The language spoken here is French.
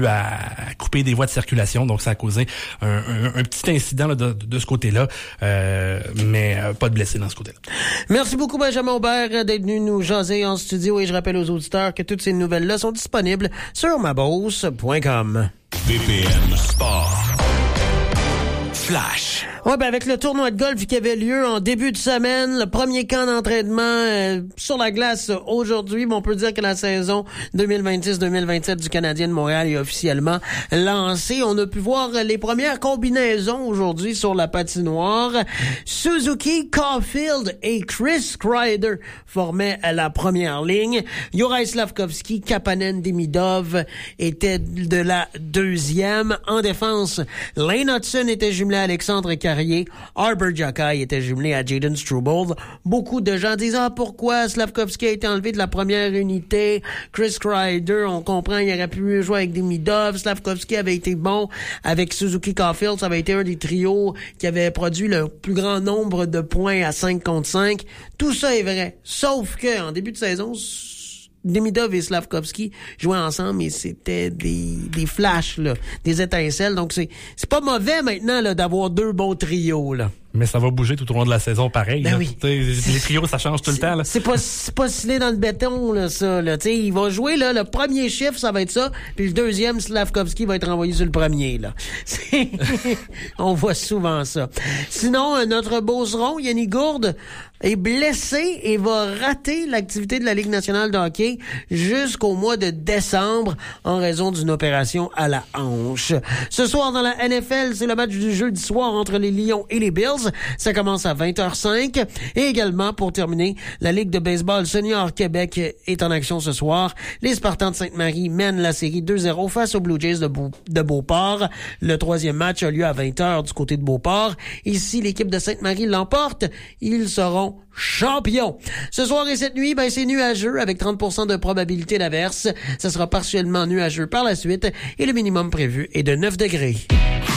eu à couper des voies de circulation, donc ça a causé un petit incident là, de ce côté-là, mais pas de blessés dans ce côté-là. Merci beaucoup Benjamin Aubert d'être venu nous jaser en studio et je rappelle aux auditeurs que toutes ces nouvelles-là sont disponibles sur mabosse.com. BPM Sport. Flash. Ouais, ben avec le tournoi de golf qui avait lieu en début de semaine, le premier camp d'entraînement sur la glace aujourd'hui, on peut dire que la saison 2026-2027 du Canadien de Montréal est officiellement lancée. On a pu voir les premières combinaisons aujourd'hui sur la patinoire. Suzuki, Caulfield et Chris Kreider formaient la première ligne. Juraj Slafkovský, Kapanen, Demidov étaient de la deuxième. En défense, Lane Hudson était jumelé à Alexandre Carrier. Arber Xhekaj était jumelé à Jayden Struble. Beaucoup de gens disent pourquoi Slafkovský a été enlevé de la première unité. Chris Kreider, on comprend, il aurait pu jouer avec Demidov. Slafkovský avait été bon avec Suzuki Caulfield. Ça avait été un des trios qui avait produit le plus grand nombre de points à 5 contre 5. Tout ça est vrai. Sauf que en début de saison, Demidov et Slafkovský jouaient ensemble et c'était des flashs, là, des étincelles. Donc c'est pas mauvais maintenant là, d'avoir deux bons trios, là. Mais ça va bouger tout au long de la saison, pareil. Ben là. Oui. Les trios, ça change tout le temps. Là. C'est pas scellé dans le béton, là, ça. Là. T'sais, il va jouer, là, le premier chiffre, ça va être ça, puis le deuxième, Slafkovský va être renvoyé sur le premier. Là. On voit souvent ça. Sinon, notre beauceron, Yannick Gourde, est blessé et va rater l'activité de la Ligue nationale de hockey jusqu'au mois de décembre en raison d'une opération à la hanche. Ce soir, dans la NFL, c'est le match du jeudi soir entre les Lions et les Bills. Ça commence à 20h05. Et également, pour terminer, la Ligue de baseball senior Québec est en action ce soir. Les Spartans de Sainte-Marie mènent la série 2-0 face aux Blue Jays de Beauport. Le troisième match a lieu à 20h du côté de Beauport. Et si l'équipe de Sainte-Marie l'emporte, ils seront champions. Ce soir et cette nuit, c'est nuageux avec 30% de probabilité d'averse. Ça sera partiellement nuageux par la suite et le minimum prévu est de 9 degrés.